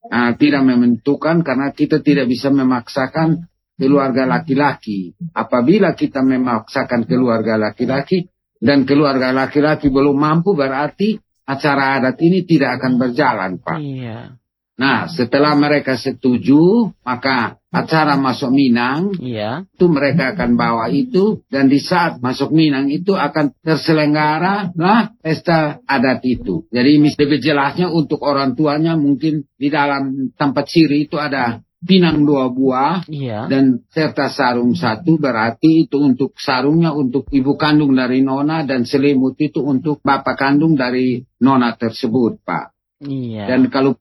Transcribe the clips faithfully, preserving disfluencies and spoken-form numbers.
Nah, tidak menentukan karena kita tidak bisa memaksakan keluarga laki-laki. Apabila kita memaksakan keluarga laki-laki dan keluarga laki-laki belum mampu, berarti acara adat ini tidak akan berjalan, Pak. Iya. Nah, setelah mereka setuju, maka acara masuk Minang, Iya. itu mereka akan bawa itu, dan di saat masuk Minang itu akan terselenggara lah pesta adat itu. Jadi lebih jelasnya untuk orang tuanya mungkin di dalam tempat siri itu ada pinang dua buah, Iya. dan serta sarung satu, berarti itu untuk sarungnya untuk ibu kandung dari nona, dan selimut itu untuk bapak kandung dari nona tersebut, Pak. Iya. Dan kalau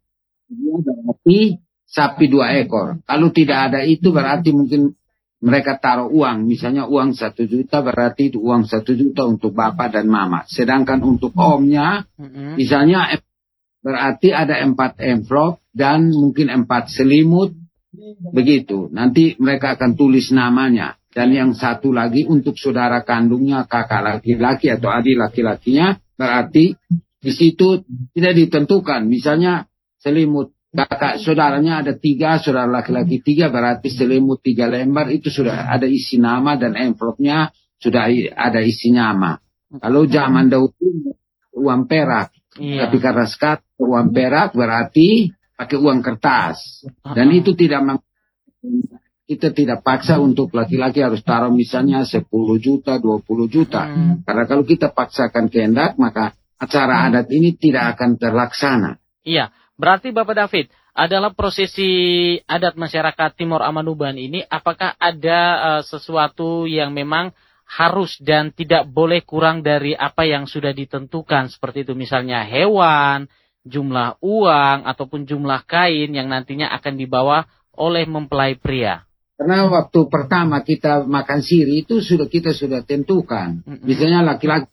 berarti sapi dua ekor. Kalau tidak ada itu berarti mungkin mereka taruh uang. Misalnya uang satu juta, berarti itu uang satu juta untuk bapak dan mama. Sedangkan untuk omnya, Mm-mm. misalnya berarti ada empat envelope dan mungkin empat selimut. Begitu. Nanti mereka akan tulis namanya. Dan yang satu lagi untuk saudara kandungnya, kakak laki-laki atau adik laki-lakinya, berarti di situ tidak ditentukan. Misalnya selimut kakak saudaranya ada tiga, saudara laki-laki tiga, berarti selimut tiga lembar itu sudah ada isi nama dan envelope-nya sudah ada isi nama. Kalau zaman dahulu uang perak, Iya. tapi karena sekarang uang perak berarti pakai uang kertas. Dan itu tidak, kita tidak paksa untuk laki-laki harus taruh misalnya sepuluh juta, dua puluh juta. Hmm. Karena kalau kita paksakan kehendak, maka acara adat ini tidak akan terlaksana. Iya. Berarti Bapak David, adalah prosesi adat masyarakat Timor Amanuban ini, apakah ada uh, sesuatu yang memang harus dan tidak boleh kurang dari apa yang sudah ditentukan, seperti itu misalnya hewan, jumlah uang, ataupun jumlah kain yang nantinya akan dibawa oleh mempelai pria? Karena waktu pertama kita makan siri itu sudah kita sudah tentukan. Mm-mm. Misalnya laki-laki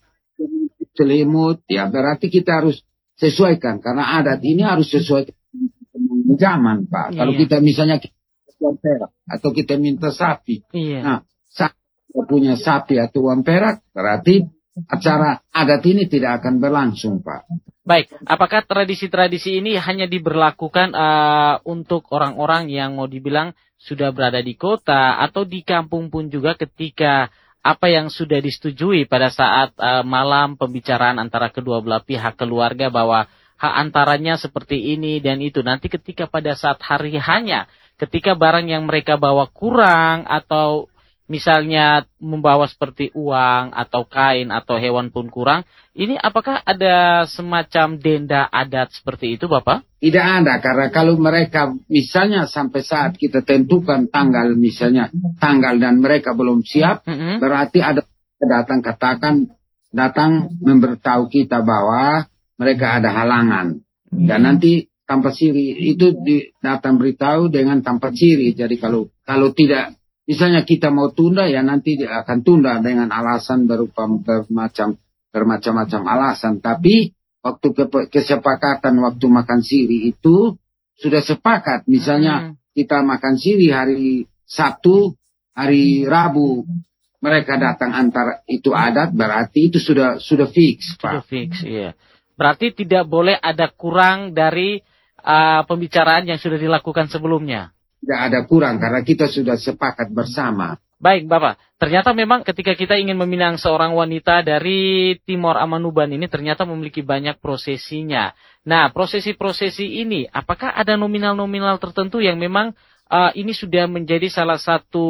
selimut, ya berarti kita harus sesuaikan, karena adat ini harus sesuai dengan zaman, Pak. Iya. Kalau kita misalnya uang perak atau kita minta sapi, Iya. nah sapi punya sapi atau uang perak, berarti acara adat ini tidak akan berlangsung, Pak. Baik, apakah tradisi-tradisi ini hanya diberlakukan uh, untuk orang-orang yang mau dibilang sudah berada di kota atau di kampung pun juga, ketika apa yang sudah disetujui pada saat uh, malam pembicaraan antara kedua belah pihak keluarga bahwa hak antaranya seperti ini dan itu. Nanti ketika pada saat hari hanya, ketika barang yang mereka bawa kurang atau misalnya membawa seperti uang atau kain atau hewan pun kurang, ini apakah ada semacam denda adat seperti itu, Bapak? Tidak ada, karena kalau mereka misalnya sampai saat kita tentukan tanggal, misalnya tanggal dan mereka belum siap, Mm-hmm. berarti ada datang katakan, datang memberitahu kita bahwa mereka ada halangan. Mm-hmm. Dan nanti tanpa siri itu di, datang beritahu dengan tanpa siri. Jadi kalau kalau tidak, misalnya kita mau tunda, ya nanti dia akan tunda dengan alasan berupa bermacam bermacam-macam alasan. Tapi waktu ke, kesepakatan waktu makan siri itu sudah sepakat. Misalnya hmm. kita makan siri hari Sabtu, hari Rabu mereka datang antara itu adat, berarti itu sudah sudah fix, Pak. Sudah fix, iya. Berarti tidak boleh ada kurang dari uh, pembicaraan yang sudah dilakukan sebelumnya. Tidak ada kurang karena kita sudah sepakat bersama. Baik, Bapak. Ternyata memang ketika kita ingin meminang seorang wanita dari Timor Amanuban ini ternyata memiliki banyak prosesinya. Nah, prosesi-prosesi ini apakah ada nominal-nominal tertentu yang memang uh, ini sudah menjadi salah satu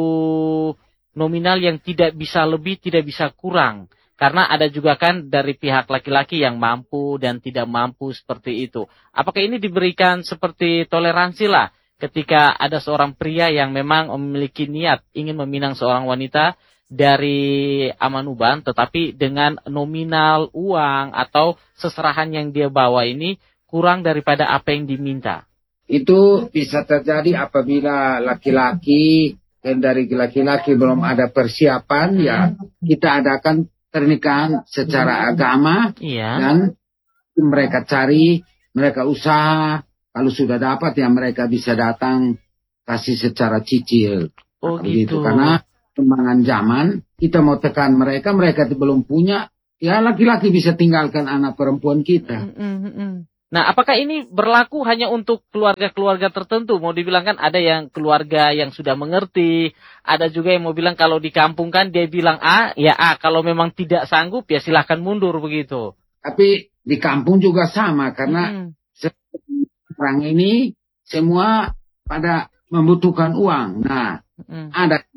nominal yang tidak bisa lebih, tidak bisa kurang? Karena ada juga kan dari pihak laki-laki yang mampu dan tidak mampu seperti itu. Apakah ini diberikan seperti toleransi lah? Ketika ada seorang pria yang memang memiliki niat ingin meminang seorang wanita dari Amanuban, tetapi dengan nominal uang atau seserahan yang dia bawa ini kurang daripada apa yang diminta. Itu bisa terjadi apabila laki-laki dan dari laki-laki belum ada persiapan, hmm. ya kita adakan pernikahan secara agama, iya. Dan mereka cari, mereka usaha. Kalau sudah dapat ya mereka bisa datang kasih secara cicil. Oh gitu. gitu. Karena perkembangan zaman kita mau tekan mereka, mereka belum punya. Ya laki-laki bisa tinggalkan anak perempuan kita. Mm-mm. Nah, apakah ini berlaku hanya untuk keluarga-keluarga tertentu? Mau dibilang kan ada yang keluarga yang sudah mengerti, ada juga yang mau bilang kalau di kampung kan dia bilang A, ya A. Kalau memang tidak sanggup, ya silahkan mundur begitu. Tapi di kampung juga sama, karena Hmm. sekarang ini semua pada membutuhkan uang. Nah, Hmm. adat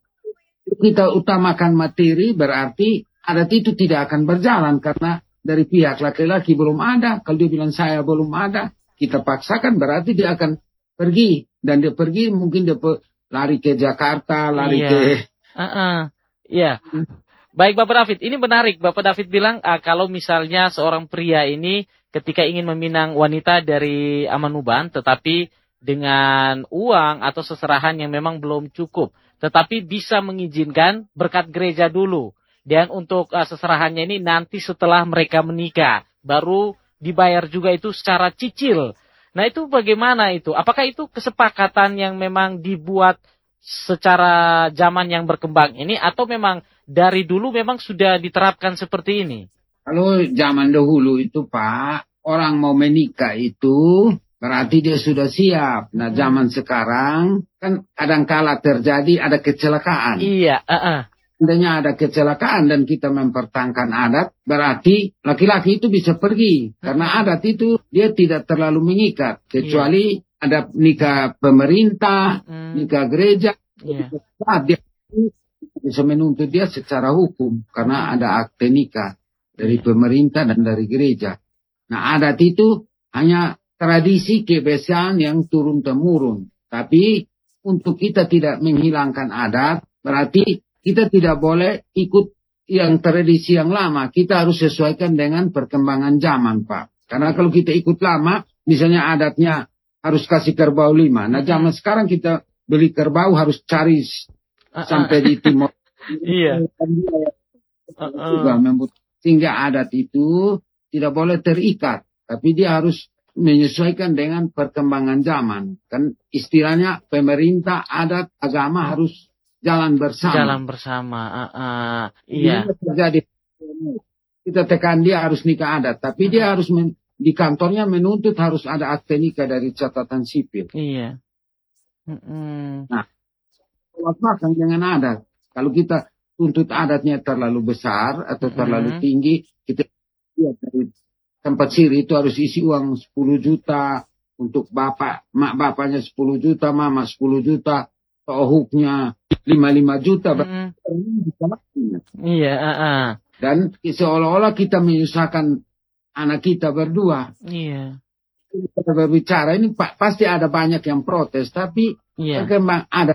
kita utamakan materi, berarti adat itu tidak akan berjalan karena dari pihak laki-laki belum ada. Kalau dia bilang saya belum ada, kita paksakan berarti dia akan pergi. Dan dia pergi mungkin dia lari ke Jakarta, lari Iya. ke... Uh-uh. Iya. Baik Bapak David, ini menarik. Bapak David bilang uh, kalau misalnya seorang pria ini ketika ingin meminang wanita dari Amanuban, tetapi dengan uang atau seserahan yang memang belum cukup, tetapi bisa mengizinkan berkat gereja dulu. Dan untuk uh, seserahannya ini nanti setelah mereka menikah, baru dibayar juga itu secara cicil. Nah itu bagaimana itu? Apakah itu kesepakatan yang memang dibuat secara zaman yang berkembang ini, atau memang dari dulu memang sudah diterapkan seperti ini? Kalau zaman dahulu itu Pak, orang mau menikah itu berarti dia sudah siap. Nah zaman sekarang kan kadangkala terjadi ada kecelakaan. Iya, uh-uh. Seandainya ada kecelakaan dan kita mempertahankan adat, berarti laki-laki itu bisa pergi. Karena adat itu dia tidak terlalu mengikat. Kecuali yeah. ada nikah pemerintah, mm. nikah gereja. Yeah. Dia bisa menuntut dia secara hukum. Karena ada akte nikah dari pemerintah dan dari gereja. Nah adat itu hanya tradisi kebiasaan yang turun-temurun. Tapi untuk kita tidak menghilangkan adat, berarti kita tidak boleh ikut yang tradisi yang lama. Kita harus sesuaikan dengan perkembangan zaman, Pak. Karena kalau kita ikut lama, misalnya adatnya harus kasih kerbau lima. Nah, zaman sekarang kita beli kerbau harus cari uh-uh. sampai di timur. Iya. Uh-uh. Sehingga adat itu tidak boleh terikat. Tapi dia harus menyesuaikan dengan perkembangan zaman. Kan istilahnya pemerintah, adat, agama harus jalan bersama. Jalan bersama, uh, uh, iya. Terjadi. Kita tekan dia harus nikah adat, tapi uh. dia harus men, di kantornya menuntut harus ada akte nikah dari catatan sipil. Iya. Uh-uh. Nah, waktu dengan adat. Kalau kita tuntut adatnya terlalu besar atau uh-huh. terlalu tinggi, kita lihat dari tempat siri itu harus isi uang sepuluh juta untuk bapak, mak bapaknya sepuluh juta, mama sepuluh juta. Tohuknya lima puluh lima juta. Mm. Iya. Uh, uh. Dan seolah-olah kita menyusahkan anak kita berdua. Iya. Kita berbicara ini pa, pasti ada banyak yang protes. Tapi iya. Memang adat,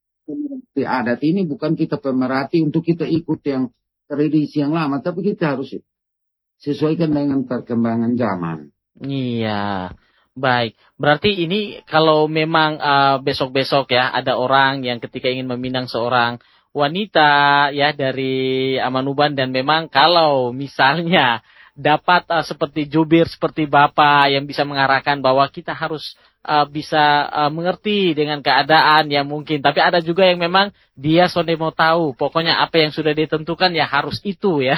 adat ini bukan kita pemerhati untuk kita ikut yang tradisi yang lama. Tapi kita harus sesuaikan dengan perkembangan zaman. Iya. Baik, berarti ini kalau memang uh, besok-besok ya ada orang yang ketika ingin meminang seorang wanita ya dari Amanuban, dan memang kalau misalnya dapat uh, seperti jubir seperti Bapak yang bisa mengarahkan bahwa kita harus uh, bisa uh, mengerti dengan keadaan yang mungkin, tapi ada juga yang memang dia sonde mau tahu, pokoknya apa yang sudah ditentukan ya harus itu ya.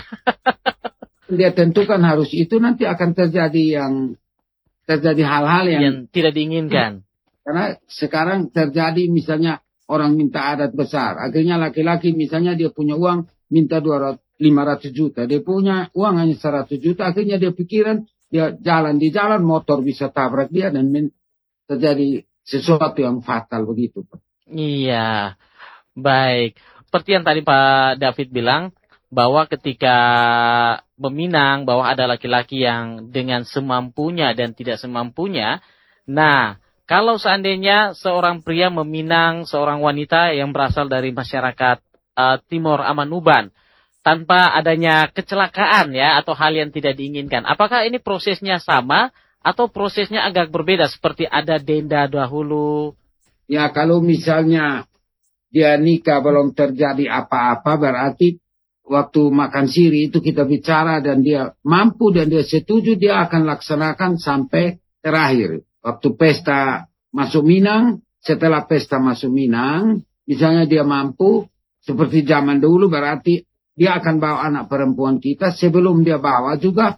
Dia tentukan harus itu, nanti akan terjadi yang terjadi hal-hal yang, yang tidak diinginkan. Karena sekarang terjadi misalnya orang minta adat besar. Akhirnya laki-laki misalnya dia punya uang minta dua ratus, lima ratus juta. Dia punya uang hanya seratus juta. Akhirnya dia pikiran dia jalan di jalan motor bisa tabrak dia dan terjadi sesuatu yang fatal begitu. Iya. Baik. Seperti yang tadi Pak David bilang, bahwa ketika meminang, bahwa ada laki-laki yang dengan semampunya dan tidak semampunya. Nah, kalau seandainya seorang pria meminang seorang wanita yang berasal dari masyarakat uh, Timor Amanuban, tanpa adanya kecelakaan ya, atau hal yang tidak diinginkan, apakah ini prosesnya sama, atau prosesnya agak berbeda, seperti ada denda dahulu? Ya, kalau misalnya dia nikah belum terjadi apa-apa, berarti waktu makan siri itu kita bicara dan dia mampu dan dia setuju, dia akan laksanakan sampai terakhir. Waktu pesta masuk Minang, setelah pesta masuk Minang, misalnya dia mampu, seperti zaman dulu berarti dia akan bawa anak perempuan kita. Sebelum dia bawa juga,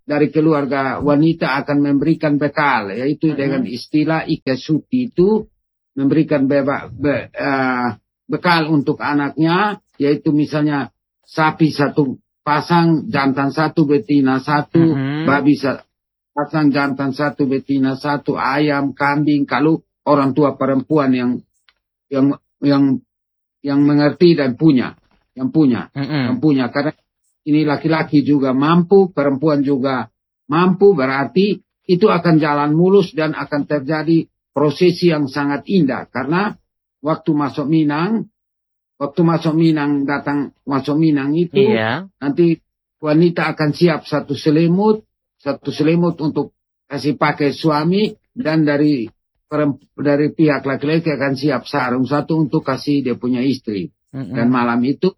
dari keluarga wanita akan memberikan bekal, yaitu hmm. dengan istilah ikesuti itu memberikan beba, be, uh, bekal untuk anaknya, yaitu misalnya sapi satu pasang, jantan satu, betina satu, hmm. babi satu pasang, jantan satu, betina satu, ayam, kambing. Kalau orang tua perempuan yang yang yang yang mengerti dan punya, yang punya, mm-hmm. yang punya. Karena ini laki-laki juga mampu, perempuan juga mampu, berarti itu akan jalan mulus dan akan terjadi prosesi yang sangat indah. Karena waktu masuk Minang, waktu masuk Minang datang masuk Minang itu, yeah. nanti wanita akan siap satu selimut, satu selimut untuk kasih pakai suami, dan dari dari pihak laki-laki akan siap sarung satu untuk kasih dia punya istri. Mm-hmm. Dan malam itu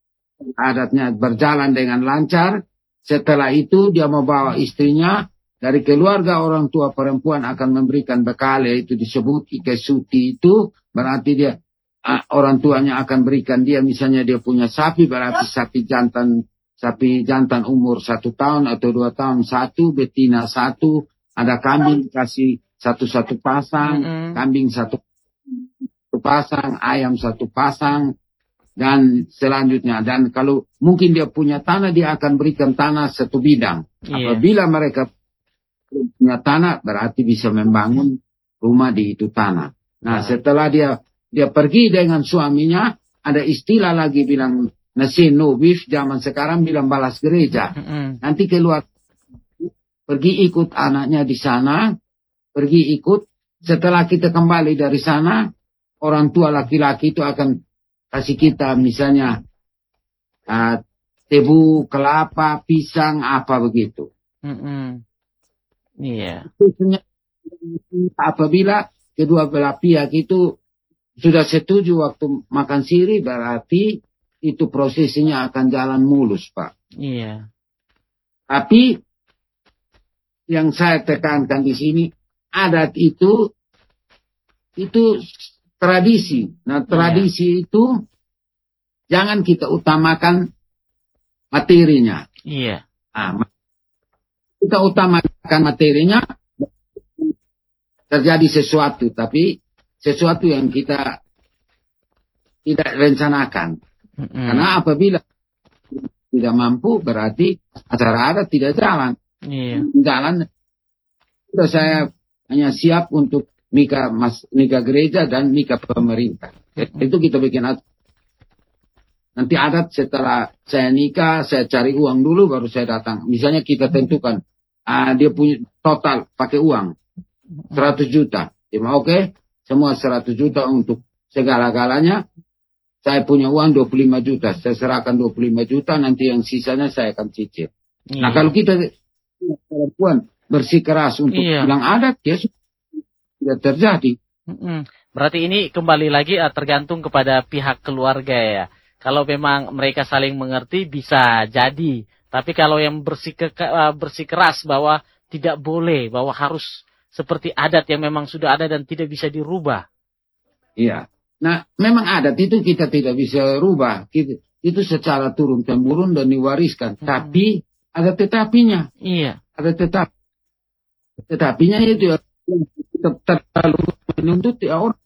adatnya berjalan dengan lancar. Setelah itu dia membawa istrinya, dari keluarga orang tua perempuan akan memberikan bekal, yaitu disebut ikesuti itu. Berarti dia orang tuanya akan berikan dia, misalnya dia punya sapi, berarti sapi jantan, sapi jantan umur satu tahun atau dua tahun satu, betina satu, ada kambing kasih satu-satu pasang, mm-hmm. kambing satu, satu pasang, ayam satu pasang, dan selanjutnya. Dan kalau mungkin dia punya tanah, dia akan berikan tanah satu bidang. Yeah. Apabila mereka punya tanah, berarti bisa membangun rumah di itu tanah. Nah, yeah. setelah dia dia pergi dengan suaminya, ada istilah lagi bilang nasi nobif, zaman sekarang bilang balas gereja. Mm-hmm. Nanti keluar, pergi ikut anaknya di sana, pergi ikut. Setelah kita kembali dari sana, orang tua laki-laki itu akan kasih kita misalnya uh, tebu, kelapa, pisang, apa begitu. Mm-hmm. Iya. Yeah. Apabila kedua belah pihak itu sudah setuju waktu makan siri, berarti itu prosesinya akan jalan mulus, Pak. Iya. Yeah. Tapi yang saya tekankan di sini, adat itu itu tradisi. Nah, tradisi yeah. itu jangan kita utamakan materinya. Iya. Yeah. Nah, kita utamakan materinya, terjadi sesuatu, tapi sesuatu yang kita tidak rencanakan. Mm-hmm. Karena apabila tidak mampu, berarti acara adat tidak jalan. Yeah. Jalan. Sudah saya hanya siap untuk nikah mas, nikah gereja dan nikah pemerintah. Mm-hmm. Itu kita bikin adat. Nanti adat setelah saya nikah, saya cari uang dulu, baru saya datang. Misalnya kita tentukan, uh, dia punya total pakai uang seratus juta. Dia mau oke, okay, semua seratus juta untuk segala-galanya. Saya punya uang dua puluh lima juta. Saya serahkan dua puluh lima juta, nanti yang sisanya saya akan cicil. Iya. Nah, kalau kita perempuan bersikeras untuk iya. bilang adat, ya sudah terjadi. Berarti ini kembali lagi tergantung kepada pihak keluarga ya. Kalau memang mereka saling mengerti bisa jadi. Tapi kalau yang bersikeras bahwa tidak boleh, bahwa harus seperti adat yang memang sudah ada dan tidak bisa dirubah. Iya. Nah, memang adat itu kita tidak bisa rubah. Kita, itu secara turun-temurun dan diwariskan. Hmm. Tapi ada tetapinya. Iya. Ada tetap. Tetapinya itu terlalu menuntut ya orang.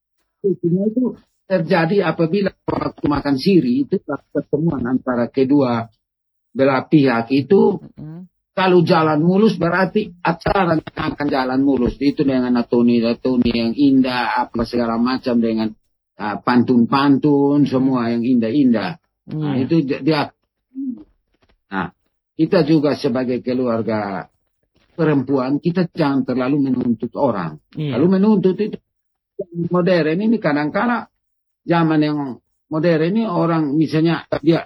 Itu terjadi apabila waktu makan siri itu pertemuan antara kedua belah pihak itu. Hmm. Kalau jalan mulus berarti acara akan jalan mulus. Itu dengan atoni-atoni yang indah, apa segala macam dengan uh, pantun-pantun, semua yang indah-indah. Hmm. Nah, itu dia. Nah, kita juga sebagai keluarga perempuan, kita jangan terlalu menuntut orang. Hmm. Lalu menuntut itu modern ini kadang-kala zaman yang modern ini orang misalnya dia.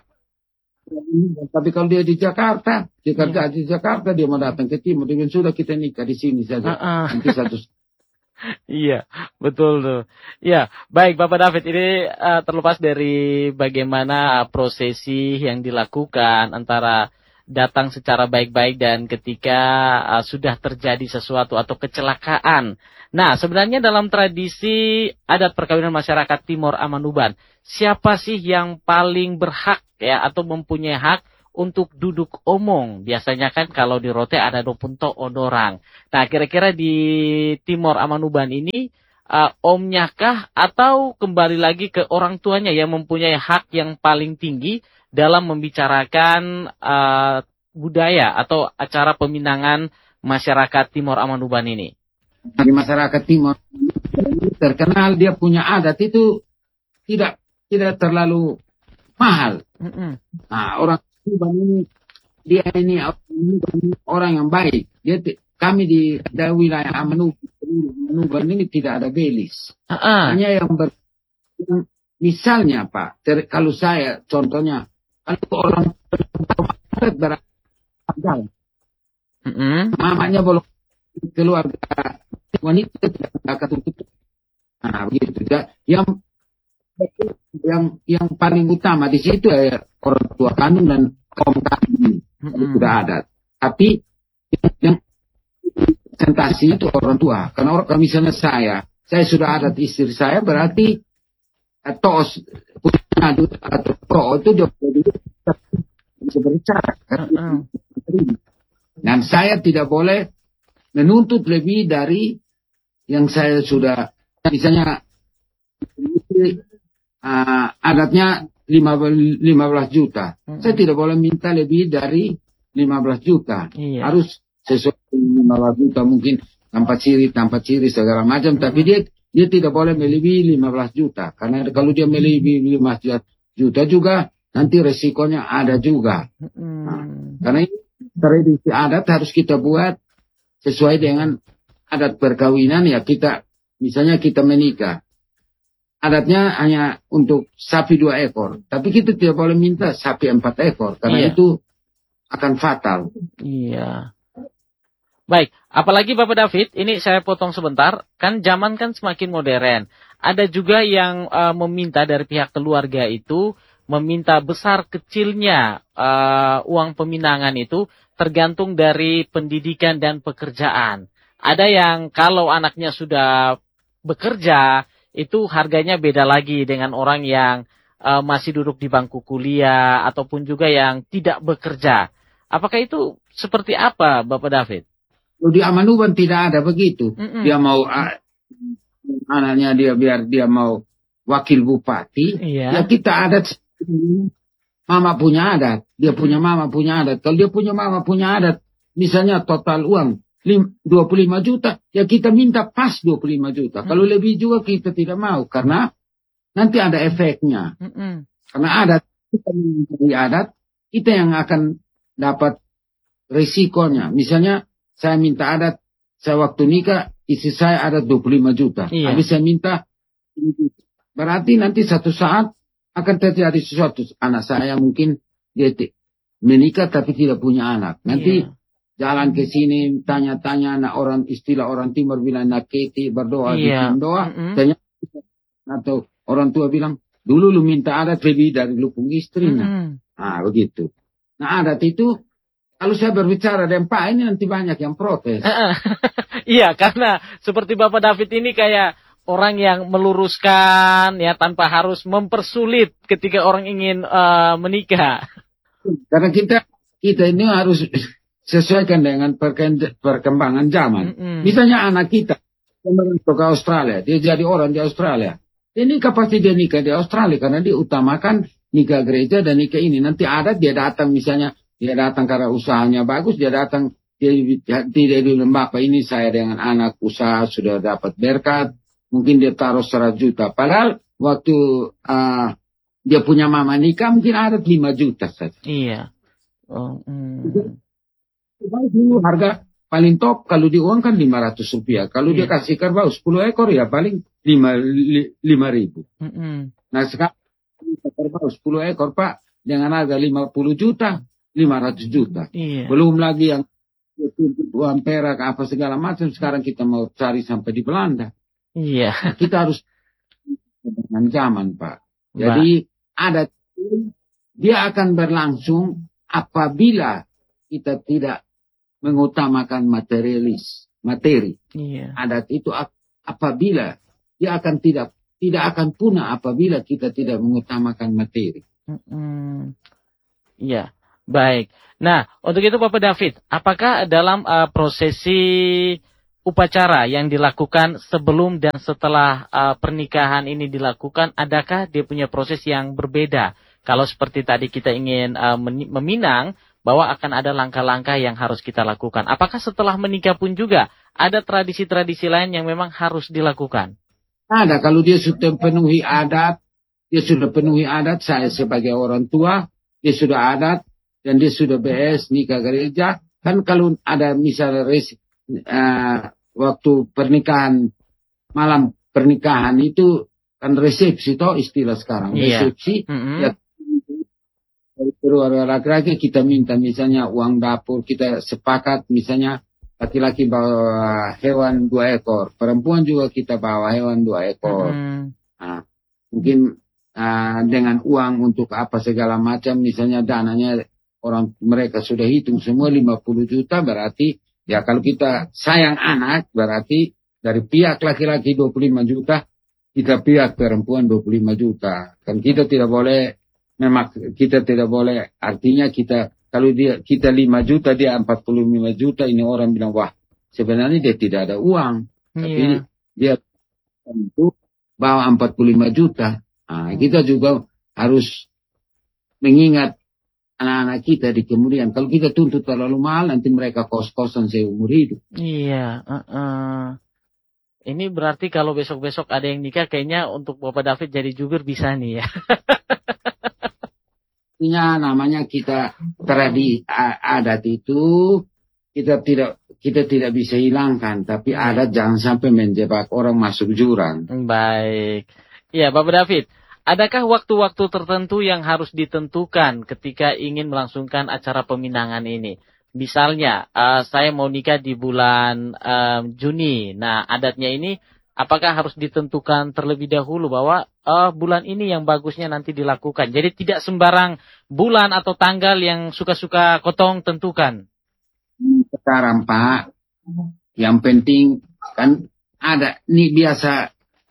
Tapi kalau dia di Jakarta, dia kerja yeah. di Jakarta, dia mau datang ke timur, dia sudah kita nikah di sini saja. Uh-uh. Nanti satu. Iya, betul tuh. Ya, baik Bapak David, ini uh, terlepas dari bagaimana uh, prosesi yang dilakukan antara datang secara baik-baik dan ketika uh, sudah terjadi sesuatu atau kecelakaan. Nah, sebenarnya dalam tradisi adat perkawinan masyarakat Timor Amanuban, siapa sih yang paling berhak ya atau mempunyai hak untuk duduk omong. Biasanya kan kalau di Rote ada dopunto odorang. Nah, kira-kira di Timor Amanuban ini uh, omnya kah atau kembali lagi ke orang tuanya yang mempunyai hak yang paling tinggi dalam membicarakan uh, budaya atau acara peminangan masyarakat Timor Amanuban ini? Di masyarakat Timor terkenal dia punya adat itu tidak tidak terlalu mahal. Mm-mm. Nah, orang Tuban ini dia ini orang yang baik. Dia kami di wilayah Amanuban ini tidak ada belis. Uh-uh. Hanya yang ber, misalnya Pak, ter, kalau saya contohnya kalau orang beragam, mm-hmm. mamanya boleh keluarga wanita tidak akan tutup. Nah, begitu ya. Yang yang yang paling utama di situ ya orang tua kandung dan kaum kandung mm-hmm. sudah ada. Tapi yang, yang presentasi itu orang tua. Karena orang, kalau misalnya saya, saya sudah ada istri saya berarti atau atau pro itu dia bisa berbicara. Uh-uh. Dan saya tidak boleh menuntut lebih dari yang saya sudah, misalnya uh, adatnya lima belas juta. Hmm. Saya tidak boleh minta lebih dari lima belas juta. Iya. Harus sesuai lima belas juta, mungkin tanpa ciri, tanpa ciri segala macam. Hmm. Tapi dia dia tidak boleh melebihi lima belas juta. Karena kalau dia melebihi lima belas juta juga, nanti resikonya ada juga. Hmm. Nah, karena ini tradisi adat harus kita buat sesuai dengan adat perkawinan ya. Kita misalnya kita menikah, adatnya hanya untuk sapi dua ekor, tapi kita tidak boleh minta sapi empat ekor karena iya. itu akan fatal. Iya. Baik, apalagi Bapak David, ini saya potong sebentar, kan zaman kan semakin modern. Ada juga yang uh, meminta dari pihak keluarga itu meminta besar kecilnya uh, uang peminangan itu tergantung dari pendidikan dan pekerjaan. Ada yang kalau anaknya sudah bekerja, itu harganya beda lagi dengan orang yang uh, masih duduk di bangku kuliah ataupun juga yang tidak bekerja. Apakah itu seperti apa, Bapak David? Di Amanuban tidak ada begitu. Mm-mm. Dia mau uh, anaknya dia biar dia mau wakil bupati, iya. ya kita adat. Mama punya adat, dia punya mama punya adat. Kalau dia punya mama punya adat, misalnya total uang dua puluh lima juta, ya kita minta pas dua puluh lima juta. Hmm. Kalau lebih juga kita tidak mau, karena nanti ada efeknya. Hmm. Karena adat, kita mencari adat, kita yang akan dapat resikonya. Misalnya, saya minta adat, saya waktu nikah, istri saya adat dua puluh lima juta. Iya. Habis saya minta, berarti nanti satu saat, akan terjadi sesuatu. Anak saya mungkin dia menikah tapi tidak punya anak. Nanti yeah. jalan ke sini tanya-tanya anak orang, istilah orang Timur bilang naketi, berdoa, yeah. bikin doa. Mm-hmm. Tanya, atau orang tua bilang, dulu lu minta adat lebih dari lu punya istrinya. Mm-hmm. Nah begitu. Nah adat itu, kalau saya berbicara dengan Pak ini nanti banyak yang protes. Iya, karena seperti Bapak David ini kayak orang yang meluruskan ya tanpa harus mempersulit ketika orang ingin uh, menikah. Karena kita kita ini harus sesuaikan dengan perkembangan zaman. Mm-hmm. Misalnya anak kita yang merantau ke Australia, dia jadi orang di Australia. Dia nikah pasti dia nikah di Australia karena dia utamakan nikah gereja dan nikah ini. Nanti adat dia datang misalnya dia datang karena usahanya bagus, dia datang dia tidak bilang bapak ini saya dengan anak usaha sudah dapat berkat. Mungkin dia taruh seratus juta. Padahal waktu uh, dia punya mama nikah mungkin ada lima juta saja. Iya. Oh, mm. Dulu harga paling top kalau di uang kan lima ratus rupiah. Kalau iya. dia kasih kerbau sepuluh ekor ya paling lima ribu. Mm-hmm. Nah sekarang kerbau sepuluh ekor Pak dengan harga lima puluh juta, lima ratus juta. Iya. Belum lagi yang uang perak apa segala macam. Sekarang kita mau cari sampai di Belanda. Iya. Kita harus dengan zaman Pak. Jadi adat dia akan berlangsung apabila kita tidak mengutamakan materialis, materi. Iya. Adat itu apabila dia akan tidak tidak akan punah apabila kita tidak mengutamakan materi. Mm-hmm. Iya. Baik. Nah, untuk itu Bapak David, apakah dalam uh, prosesi upacara yang dilakukan sebelum dan setelah uh, pernikahan ini dilakukan, adakah dia punya proses yang berbeda? Kalau seperti tadi kita ingin uh, meminang, bahwa akan ada langkah-langkah yang harus kita lakukan. Apakah setelah menikah pun juga ada tradisi-tradisi lain yang memang harus dilakukan? Ada, kalau dia sudah penuhi adat, dia sudah penuhi adat, saya sebagai orang tua, dia sudah adat, dan dia sudah B S, nikah gereja. Kan kalau ada misalnya res, uh, waktu pernikahan, malam pernikahan itu kan resepsi, toh istilah sekarang. Iya. Resepsi, Mm-hmm. ya, dari keluarga laki-laki kita minta misalnya uang dapur, kita sepakat misalnya laki-laki bawa hewan dua ekor, perempuan juga kita bawa hewan dua ekor. Mm-hmm. Nah, mungkin uh, dengan uang untuk apa segala macam, misalnya dananya orang mereka sudah hitung semua lima puluh juta, berarti ya kalau kita sayang anak berarti dari pihak laki-laki dua puluh lima juta, kita pihak perempuan dua puluh lima juta. Kan kita tidak boleh, memang kita tidak boleh, artinya kita kalau dia kita lima juta dia empat puluh lima juta, ini orang bilang wah sebenarnya dia tidak ada uang, tapi Yeah. dia tentu bawa empat puluh lima juta. Nah, kita juga harus mengingat anak-anak kita di kemudian. Kalau kita tuntut terlalu mahal, nanti mereka kos-kosan seumur hidup. Iya. Uh-uh. Ini berarti kalau besok-besok ada yang nikah, kayaknya untuk Bapak David jadi jubir bisa nih ya. Artinya namanya kita tradisi adat itu kita tidak kita tidak bisa hilangkan, tapi adat jangan sampai menjebak orang masuk jurang. Baik. Ya, Bapak David, adakah waktu-waktu tertentu yang harus ditentukan ketika ingin melangsungkan acara peminangan ini? Misalnya, uh, saya mau nikah di bulan uh, Juni. Nah, adatnya ini apakah harus ditentukan terlebih dahulu bahwa uh, bulan ini yang bagusnya nanti dilakukan? Jadi tidak sembarang bulan atau tanggal yang suka-suka kotong tentukan. Sekarang Pak, yang penting kan ada nih biasa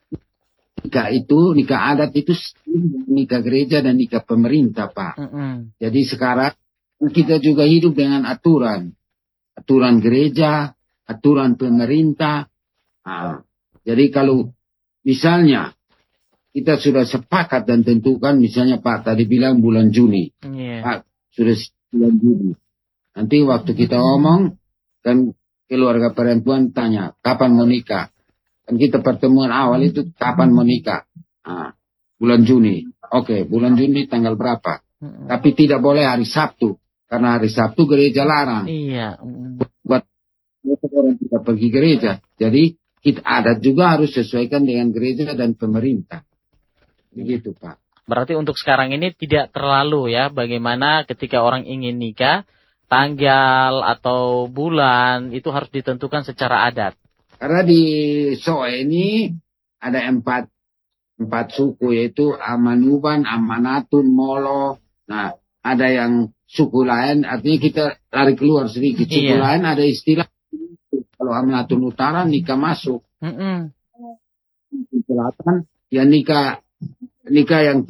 nikah itu, nikah adat itu nikah gereja dan nikah pemerintah Pak. Mm-hmm. Jadi sekarang kita juga hidup dengan aturan. Aturan gereja, aturan pemerintah. Nah, jadi kalau misalnya kita sudah sepakat dan tentukan, misalnya Pak tadi bilang bulan Juni. Yeah. Pak sudah bulan Juni. Nanti waktu kita ngomong, kan keluarga perempuan tanya, kapan mau nikah? Kan kita pertemuan awal itu kapan mau nikah? Nah, bulan Juni. Oke, bulan Juni tanggal berapa? Mm-hmm. Tapi tidak boleh hari Sabtu. Karena hari Sabtu gereja larang. Iya. Buat orang kita pergi gereja. Jadi kita adat juga harus sesuaikan dengan gereja dan pemerintah. Begitu Pak. Berarti untuk sekarang ini tidak terlalu ya, bagaimana ketika orang ingin nikah, tanggal atau bulan itu harus ditentukan secara adat. Karena di Soe ini ada empat, empat suku, yaitu Amanuban, Amanatun, Molo. Nah, ada yang suku lain, artinya kita lari keluar sedikit. Suku iya. lain ada istilah, kalau Amanatun Utara nikah masuk. Mm-hmm. Di selatan, ya nikah, nikah yang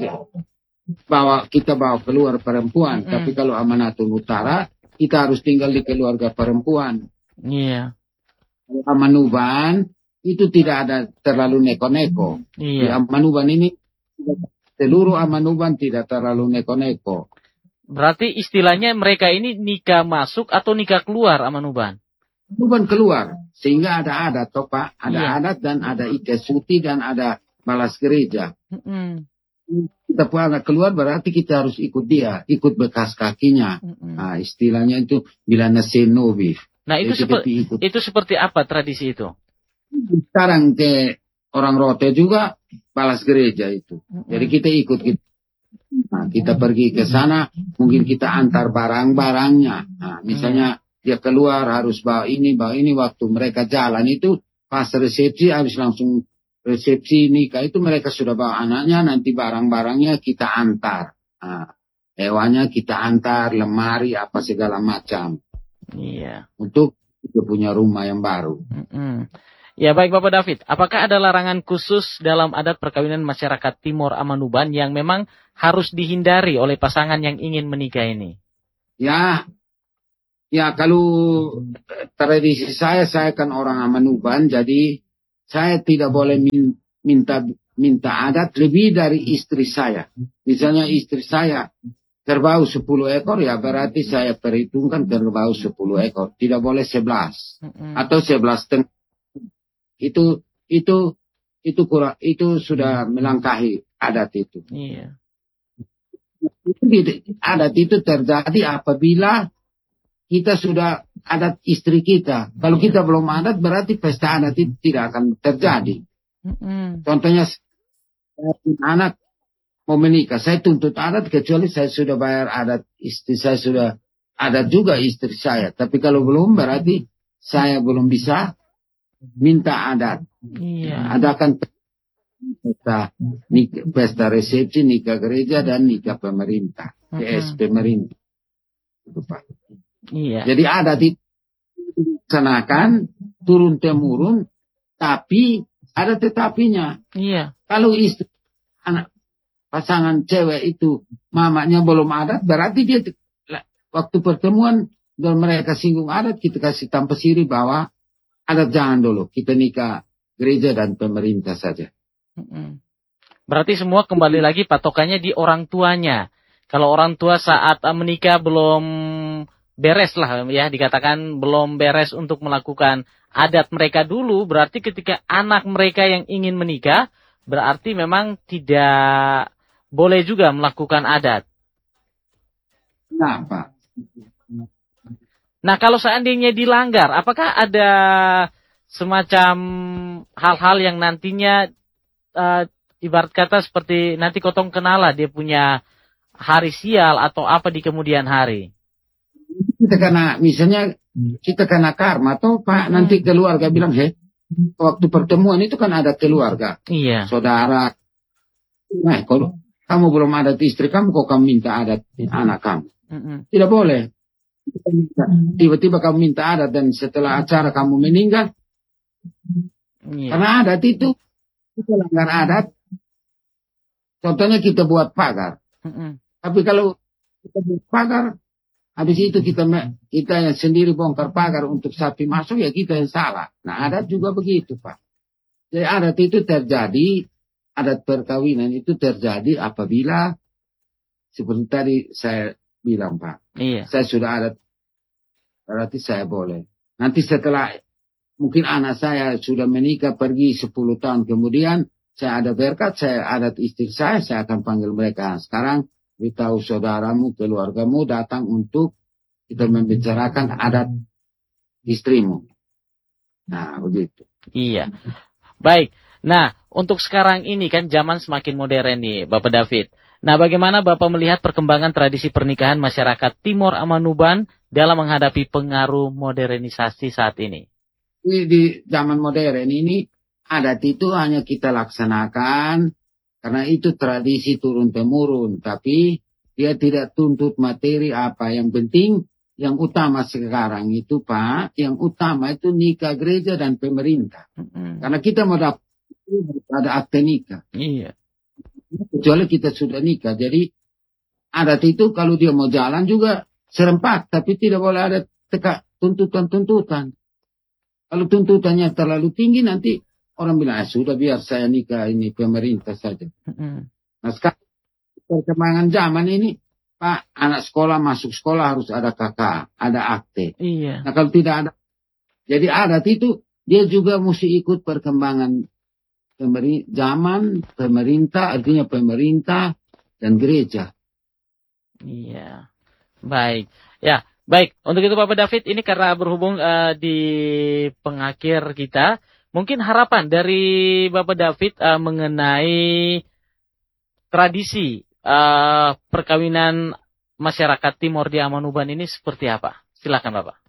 bawa kita bawa keluar perempuan. Mm-hmm. Tapi kalau Amanatun Utara, kita harus tinggal di keluarga perempuan. Iya. Kalau Amanuban, itu tidak ada terlalu neko-neko. Iya. Di Amanuban ini, seluruh Amanuban tidak terlalu neko-neko. Berarti istilahnya mereka ini nikah masuk atau nikah keluar Amanuban? Amanuban keluar. Sehingga ada adat, toh Pak. Ada iya. adat dan ada ikesuti dan ada balas gereja. Mm-mm. Kita pulang keluar berarti kita harus ikut dia. Ikut bekas kakinya. Mm-mm. Nah istilahnya itu bilana senobi. Nah itu, seperti, itu seperti apa tradisi itu? Sekarang ke orang Rote juga balas gereja itu. Mm-mm. Jadi kita ikut kita. Nah, kita pergi ke sana, mungkin kita antar barang-barangnya. Nah, misalnya hmm. dia keluar harus bawa ini, bawa ini. Waktu mereka jalan itu, pas resepsi, habis langsung resepsi nikah itu mereka sudah bawa anaknya, nanti barang-barangnya kita antar. Nah, hewannya kita antar, lemari, apa segala macam. Iya. Untuk kita punya rumah yang baru. Hmm. Ya baik Bapak David, apakah ada larangan khusus dalam adat perkawinan masyarakat Timor Amanuban yang memang harus dihindari oleh pasangan yang ingin menikah ini? Ya, ya kalau tradisi saya, saya kan orang Amanuban, jadi saya tidak boleh min- minta minta adat lebih dari istri saya. Misalnya istri saya kerbau sepuluh ekor, ya berarti saya perhitungkan kerbau sepuluh ekor. Tidak boleh sebelas Mm-mm. atau sebelas setengah. Itu itu itu kurang, itu sudah melangkahi adat itu. Iya. Adat itu terjadi apabila kita sudah adat istri kita. Kalau Iya. kita belum adat, berarti pesta adat itu tidak akan terjadi. Mm-mm. Contohnya, saya punya anak mau menikah, saya tuntut adat kecuali saya sudah bayar adat istri saya, sudah adat juga istri saya. Tapi kalau belum, berarti saya belum bisa minta adat. Iya. Adakan pesta, nikah, pesta resepsi, nikah gereja, dan nikah pemerintah. P S Mm-mm. pemerintah. Itu, Pak. Iya. Jadi adat itu dilaksanakan turun-temurun, tapi ada tetapinya. Iya. Kalau istri, anak pasangan cewek itu mamanya belum adat, berarti dia waktu pertemuan dan mereka singgung adat, kita kasih tanpa siri bahwa adat jangan dulu, kita nikah gereja dan pemerintah saja. Mm-mm. Berarti semua kembali lagi patokannya di orang tuanya. Kalau orang tua saat uh, menikah belum beres lah ya, dikatakan belum beres untuk melakukan adat mereka dulu, berarti ketika anak mereka yang ingin menikah, berarti memang tidak boleh juga melakukan adat. Nah, Pak. Nah, kalau seandainya dilanggar, apakah ada semacam hal-hal yang nantinya uh, ibarat kata seperti nanti kotong kenala dia punya hari sial atau apa di kemudian hari? Kita kena, misalnya kita kena karma, atau Pak, hmm. nanti keluarga bilang, heh, waktu pertemuan itu kan ada keluarga. Iya. Saudara. Nah, kalau kamu belum adat istri kamu, kok kamu minta adat anak kamu? Mm-mm. Tidak boleh. Tiba-tiba kamu minta adat dan setelah acara kamu meninggal. Iya. Karena adat itu, kita langgar adat. Contohnya kita buat pagar. Mm-mm. Tapi kalau kita buat pagar, habis itu kita kita yang sendiri bongkar pagar untuk sapi masuk, ya kita yang salah. Nah, adat juga begitu, Pak. Jadi adat itu terjadi, adat perkawinan itu terjadi apabila seperti tadi saya bilang, Pak. Iya. Saya sudah adat, berarti saya boleh. Nanti setelah mungkin anak saya sudah menikah pergi sepuluh tahun kemudian, saya ada berkat, saya adat istri saya, saya akan panggil mereka. Sekarang beritahu saudaramu, keluargamu datang untuk kita membicarakan adat istrimu. Nah, begitu. Iya. Baik. Nah, untuk sekarang ini kan zaman semakin modern nih, Bapak David. Nah, bagaimana Bapak melihat perkembangan tradisi pernikahan masyarakat Timor Amanuban dalam menghadapi pengaruh modernisasi saat ini? Di, di zaman modern ini, adat itu hanya kita laksanakan karena itu tradisi turun-temurun. Tapi dia tidak tuntut materi apa. Yang penting, yang utama sekarang itu, Pak, yang utama itu nikah gereja dan pemerintah. Mm-hmm. Karena kita mau dapat ada akte nikah. Iya. Kecuali kita sudah nikah. Jadi adat itu kalau dia mau jalan juga serempak. Tapi tidak boleh ada teka tuntutan-tuntutan. Kalau tuntutannya terlalu tinggi nanti orang bilang, ah, sudah biar saya nikah ini pemerintah saja. Mm-hmm. Nah sekarang perkembangan zaman ini, Pak, anak sekolah masuk sekolah harus ada K K, ada akte. Iya. Nah kalau tidak ada, jadi adat itu dia juga mesti ikut perkembangan Pemeri- zaman pemerintah, artinya pemerintah dan gereja. Iya, baik. Ya, baik. Untuk itu Bapak David, ini karena berhubung uh, di pengakhir kita, mungkin harapan dari Bapak David uh, mengenai tradisi uh, perkawinan masyarakat Timor di Amanuban ini seperti apa? Silakan Bapak.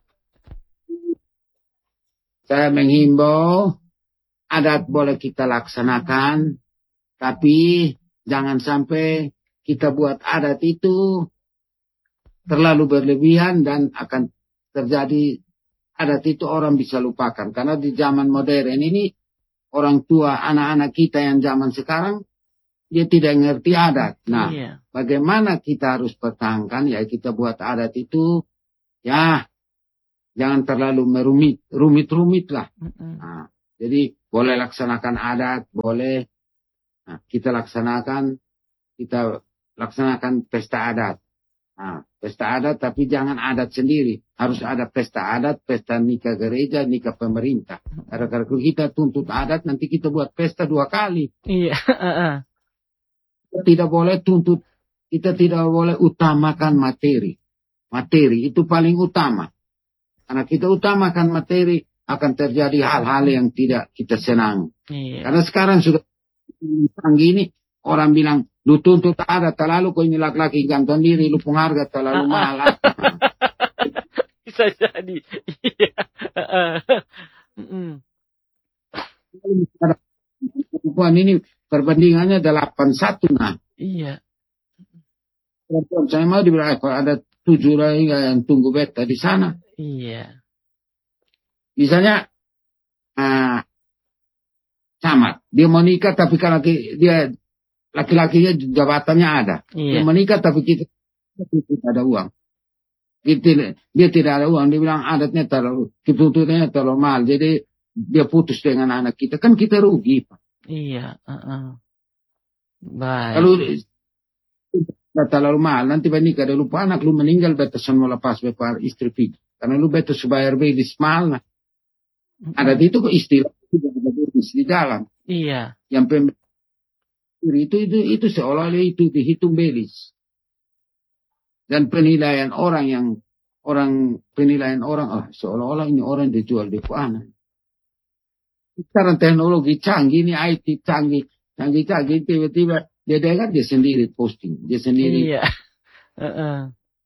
Saya menghimbau, adat boleh kita laksanakan, tapi jangan sampai kita buat adat itu terlalu berlebihan dan akan terjadi adat itu orang bisa lupakan. Karena di zaman modern ini, orang tua anak-anak kita yang zaman sekarang dia tidak ngerti adat. Nah, Iya. bagaimana kita harus pertahankan? Ya kita buat adat itu, ya jangan terlalu merumit, rumit-rumit lah. Mm-mm. Nah, jadi boleh laksanakan adat, boleh. Nah, kita laksanakan, kita laksanakan pesta adat. Nah, pesta adat tapi jangan adat sendiri. Harus ada pesta adat, pesta nikah gereja, nikah pemerintah. Karena kalau kita tuntut adat, nanti kita buat pesta dua kali. Iya. Kita tidak boleh tuntut, kita tidak boleh utamakan materi. Materi itu paling utama. Karena kita utamakan materi, akan terjadi hal-hal yang tidak kita senang. Iya. Karena sekarang sudah canggih ini, orang bilang, lu tuntut adat terlalu, kau ini laki-laki gantung diri, lu pengharga terlalu mahal. Bisa jadi. Iya. Mm-mm. Perempuan ini perbandingannya delapan satu nah. Iya. Perempuan saya mau dibilang, kalau ada tujuh lagi yang tunggu beta di sana. Iya. Misalnya, uh, camat, dia mau nikah tapi kalau dia laki-lakinya jabatannya ada. Iya. Dia menikah tapi kita tidak ada uang. Kita, dia tidak ada uang. Dia bilang adatnya terlalu, kebutuhannya terlalu mahal. Jadi dia putus dengan anak kita. Kan kita rugi, Pak. Iya. Uh-uh. Baik. Kalau tidak terlalu mahal, nanti menikah dia lupa anak lu meninggal, beta semua lepas bepa istri pi. Karena lu beta bayar belis mahal. Nah. Mm-mm. Adat itu kok istilah tidak ada belis di dalam. Iya. Yang pem itu itu itu seolah-olah itu dihitung belis. Dan penilaian orang yang orang penilaian orang oh seolah-olah ini orang dijual di anak. Sekarang teknologi canggih ini I T canggih canggih canggih tiba-tiba dia dengar dia sendiri posting dia sendiri. Iya. Uh-uh.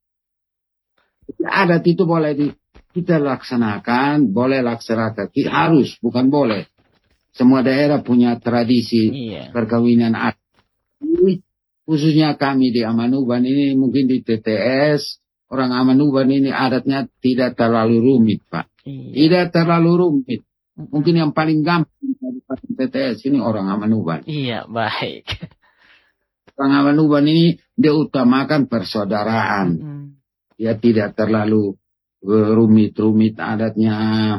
Adat itu boleh di, kita laksanakan, boleh laksanakan, harus bukan boleh. Semua daerah punya tradisi Iya. perkawinan adat. Khususnya kami di Amanuban ini mungkin di T T S orang Amanuban ini adatnya tidak terlalu rumit, Pak. Iya. Tidak terlalu rumit. Mungkin yang paling gampang di Kabupaten T T S ini orang Amanuban. Iya, baik. Orang Amanuban ini dia utamakan persaudaraan. Mm. Dia tidak terlalu rumit-rumit adatnya.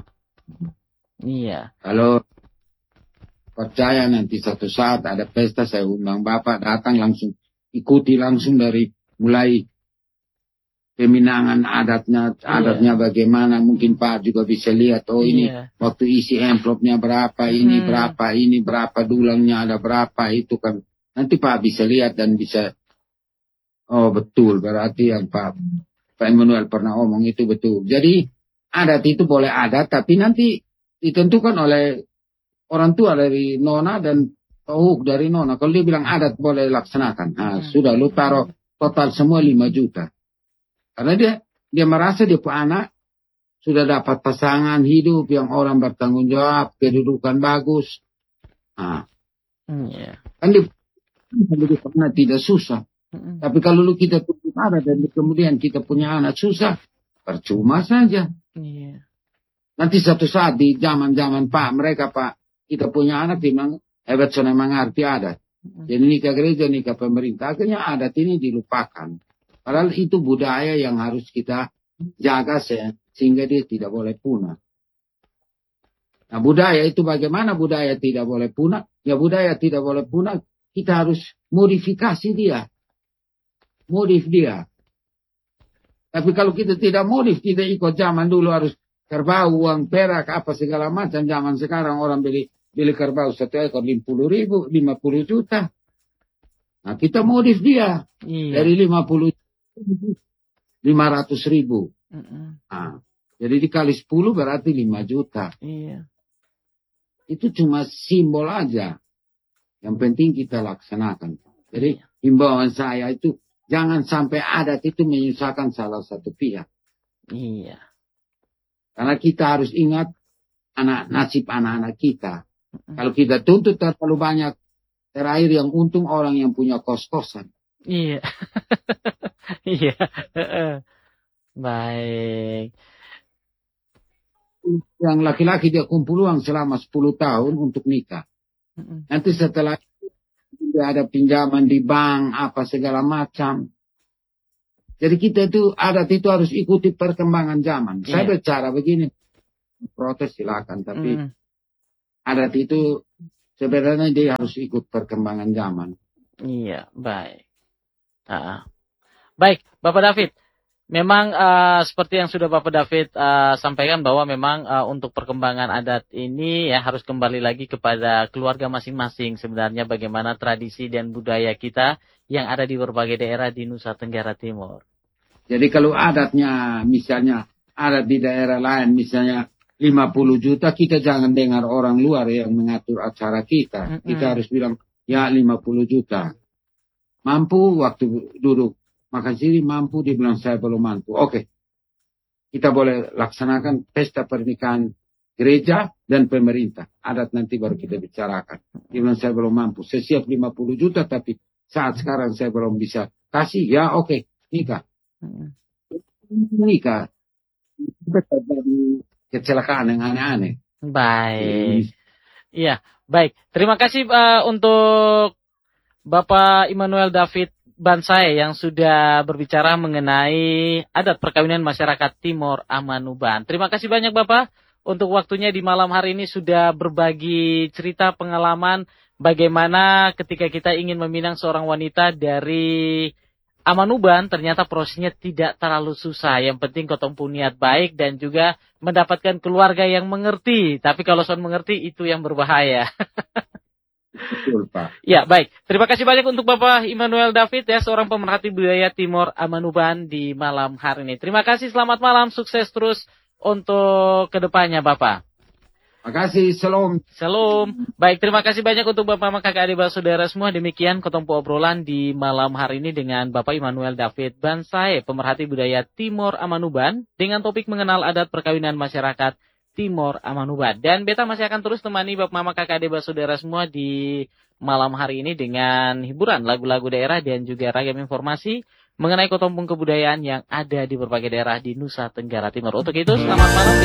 Iya. Kalau percaya nanti satu saat ada pesta saya undang Bapak datang langsung ikuti langsung dari mulai peminangan adatnya adatnya Iya. bagaimana mungkin Pak juga bisa lihat oh ini Iya. waktu isi envelopnya berapa ini Hmm. berapa ini berapa dulangnya ada berapa itu kan nanti Pak bisa lihat dan bisa oh betul berarti yang Pak Pak Emmanuel pernah omong itu betul. Jadi adat itu boleh ada tapi nanti ditentukan oleh orang tua dari nona dan tohuk dari nona. Kalau dia bilang adat boleh laksanakan. Nah, Hmm. sudah lu taruh total semua lima juta. Karena dia dia merasa dia punya anak sudah dapat pasangan hidup yang orang bertanggung jawab, kedudukan bagus. Nah, Iya. kan dia, dia pernah tidak susah. Mm. Tapi kalau lu kita tutup adat dan kemudian kita punya anak susah, percuma saja. Iya. Nanti satu saat di zaman-zaman Pak mereka Pak kita punya anak memang hebat soalnya mengerti adat. Jadi nikah gereja, nikah pemerintah. Akhirnya adat ini dilupakan. Padahal itu budaya yang harus kita jaga sehingga dia tidak boleh punah. Nah budaya itu bagaimana budaya tidak boleh punah? Ya budaya tidak boleh punah. Kita harus modifikasi dia. Modif dia. Tapi kalau kita tidak modif, kita ikut zaman dulu harus kerbau, uang perak, apa segala macam. Zaman sekarang orang beli beli kerbau satu ekor lima puluh ribu, lima puluh juta. Nah kita modif dia. Iya. Dari lima puluh lima ratus ribu. Mm-mm. Nah, jadi dikali sepuluh berarti lima juta. Iya. Itu cuma simbol aja. Yang penting kita laksanakan. Jadi himbauan saya itu jangan sampai adat itu menyusahkan salah satu pihak. Iya. Karena kita harus ingat anak nasib anak-anak kita. Mm-mm. Kalau kita tuntut terlalu banyak, terakhir yang untung orang yang punya kos-kosan. Iya. Iya. Heeh. Baik. Yang laki-laki dia kumpul uang selama sepuluh tahun untuk nikah. Mm-mm. Nanti setelah ada pinjaman di bank, apa segala macam. Jadi kita itu adat itu harus ikuti perkembangan zaman. Yeah. Saya bicara begini, protes silakan, tapi mm. adat itu sebenarnya dia harus ikut perkembangan zaman. Iya, baik. Uh, baik, Bapak David. Memang uh, seperti yang sudah Bapak David uh, sampaikan bahwa memang uh, untuk perkembangan adat ini ya harus kembali lagi kepada keluarga masing-masing sebenarnya bagaimana tradisi dan budaya kita yang ada di berbagai daerah di Nusa Tenggara Timur. Jadi kalau adatnya misalnya adat di daerah lain misalnya lima puluh juta, kita jangan dengar orang luar yang mengatur acara kita. Mm-hmm. Kita harus bilang ya lima puluh juta. Mampu waktu duduk makan sini mampu, dibilang saya belum mampu. Oke, kita boleh laksanakan pesta pernikahan gereja dan pemerintah. Adat nanti baru kita bicarakan. Dibilang saya belum mampu. Saya siap lima puluh juta tapi saat sekarang saya belum bisa kasih. Ya oke, nikah. Nikah. Terjadi kecelakaan yang aneh-aneh. Baik. Iya, baik. Terima kasih uh, untuk Bapak Immanuel David Bansai yang sudah berbicara mengenai adat perkawinan masyarakat Timor Amanuban. Terima kasih banyak Bapak untuk waktunya di malam hari ini sudah berbagi cerita pengalaman bagaimana ketika kita ingin meminang seorang wanita dari Amanuban ternyata prosesnya tidak terlalu susah. Yang penting kotong pun niat baik dan juga mendapatkan keluarga yang mengerti. Tapi kalau soal mengerti itu yang berbahaya. Betul, Pak. Ya, baik. Terima kasih banyak untuk Bapak Immanuel David ya, seorang pemerhati budaya Timor Amanuban di malam hari ini. Terima kasih, selamat malam, sukses terus untuk kedepannya, Bapak. Terima kasih, salam. Salam. Baik, terima kasih banyak untuk Bapak, kakak, adik, saudara semua. Demikian ketompo obrolan di malam hari ini dengan Bapak Immanuel David Bansai, pemerhati budaya Timor Amanuban, dengan topik mengenal adat perkawinan masyarakat Timor Amanuban. Dan beta masih akan terus temani Bapak Mama Kakak Adik Saudara semua di malam hari ini dengan hiburan lagu-lagu daerah dan juga ragam informasi mengenai kelompok kebudayaan yang ada di berbagai daerah di Nusa Tenggara Timur. Untuk itu selamat malam.